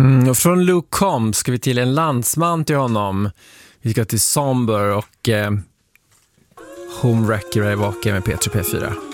Och från Luke Combs ska vi till en landsman till honom. Vi ska till Somber och Homewrecker är vaken med P3 P4.